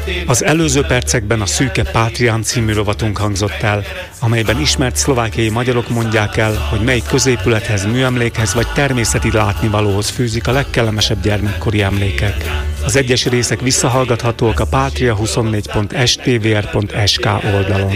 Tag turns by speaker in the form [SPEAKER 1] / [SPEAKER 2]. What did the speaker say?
[SPEAKER 1] Az előző percekben a Szűke Pátrián című rovatunk hangzott el, amelyben ismert szlovákiai magyarok mondják el, hogy melyik középülethez, műemlékhez vagy természeti látnivalóhoz fűzik a legkellemesebb gyermekkori emlékek. Az egyes részek visszahallgathatóak a patria24.stvr.sk oldalon.